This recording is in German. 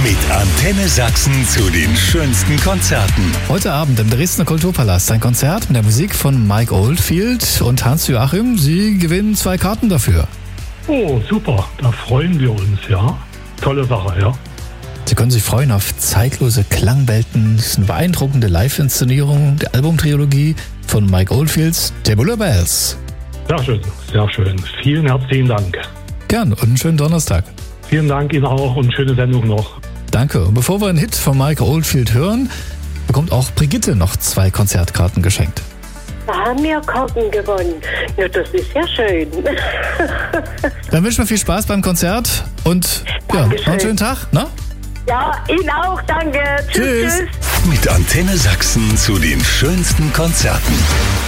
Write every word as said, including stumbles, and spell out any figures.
Mit Antenne Sachsen zu den schönsten Konzerten. Heute Abend im Dresdner Kulturpalast ein Konzert mit der Musik von Mike Oldfield und Hans-Joachim. Sie gewinnen zwei Karten dafür. Oh, super. Da freuen wir uns, ja. Tolle Sache, ja. Sie können sich freuen auf zeitlose Klangwelten. Es ist eine beeindruckende Live-Inszenierung der Albumtrilogie von Mike Oldfields Tubular Bells. Sehr schön, sehr schön. Vielen herzlichen Dank. Gern und einen schönen Donnerstag. Vielen Dank Ihnen auch und schöne Sendung noch. Danke. Und bevor wir einen Hit von Mike Oldfield hören, bekommt auch Brigitte noch zwei Konzertkarten geschenkt. Da haben wir Karten gewonnen. Ja, das ist ja schön. Dann wünschen wir viel Spaß beim Konzert und ja, noch einen schönen Tag. Na? Ja, Ihnen auch, danke. Tschüss, Tschüss. tschüss. Mit Antenne Sachsen zu den schönsten Konzerten.